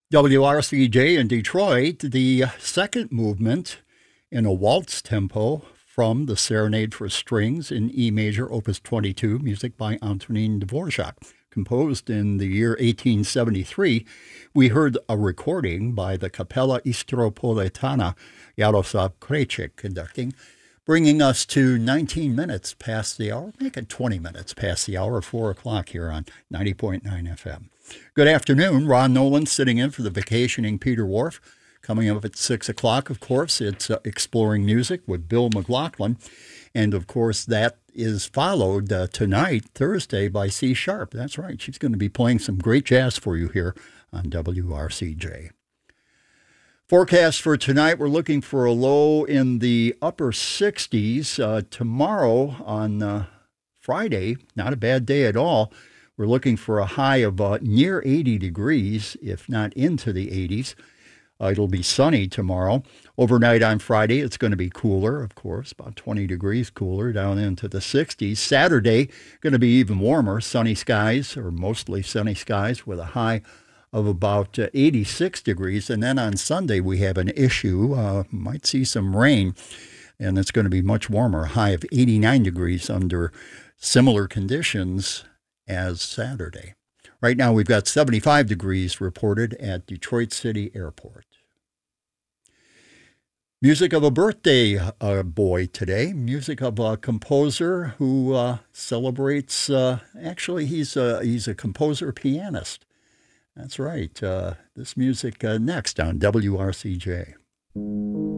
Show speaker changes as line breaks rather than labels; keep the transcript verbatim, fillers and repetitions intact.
W R C J in Detroit, the second movement in a waltz tempo from the Serenade for Strings in E major, opus twenty-two, music by Antonin Dvorak. Composed in the year eighteen seventy-three, we heard a recording by the Capella Istropolitana, Jaroslav Krejcik conducting, bringing us to nineteen minutes past the hour, make it twenty minutes past the hour, four o'clock here on ninety point nine F M. Good afternoon. Ron Nolan sitting in for the vacationing Peter Wharf. Coming up at six o'clock, of course, it's uh, Exploring Music with Bill McLaughlin. And, of course, that is followed uh, tonight, Thursday, by C Sharp. That's right. She's going to be playing some great jazz for you here on W R C J. Forecast for tonight, we're looking for a low in the upper sixties. Uh, tomorrow on uh, Friday, not a bad day at all. We're looking for a high of uh, near eighty degrees, if not into the eighties. Uh, it'll be sunny tomorrow. Overnight on Friday, it's going to be cooler, of course, about twenty degrees cooler down into the sixties. Saturday, going to be even warmer, sunny skies, or mostly sunny skies, with a high of about uh, eighty-six degrees. And then on Sunday, we have an issue. Uh, might see some rain, and it's going to be much warmer, a high of eighty-nine degrees under similar conditions as Saturday. Right now, we've got seventy-five degrees reported at Detroit City Airport. Music of a birthday uh, boy today. Music of a composer who uh, celebrates, uh, actually, he's a, he's a composer pianist. That's right. Uh, this music uh, next on W R C J.